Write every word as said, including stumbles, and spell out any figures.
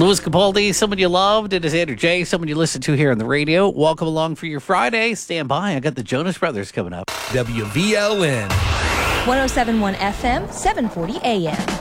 Louis Capaldi, someone you loved. It is Andrew J., someone you listen to here on the radio. Welcome along for your Friday. Stand by. I got the Jonas Brothers coming up. W V L N. one oh seven point one F M, seven forty A M.